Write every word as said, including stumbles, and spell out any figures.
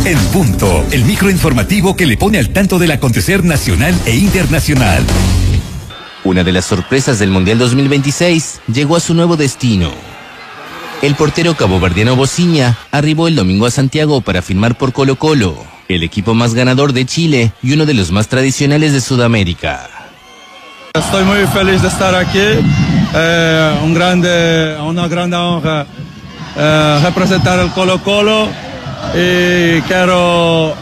En Punto, el microinformativo que le pone al tanto del acontecer nacional e internacional. Una de las sorpresas del Mundial dos mil veintiséis llegó a su nuevo destino. El portero caboverdiano Bociña arribó el domingo a Santiago para firmar por Colo-Colo, el equipo más ganador de Chile y uno de los más tradicionales de Sudamérica. Estoy muy feliz de estar aquí, eh, un grande, una gran honra eh, representar el Colo-Colo y quiero